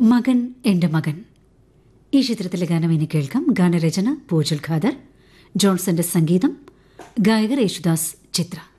മകൻ എന്റെ മകൻ ഈ ചിത്രത്തിലെ ഗാനം ഇനി കേൾക്കാം. ഗാനരചന പൂജൽ ഖാദർ, ജോൺസന്റെ സംഗീതം, ഗായകർ യേശുദാസ്, ചിത്ര.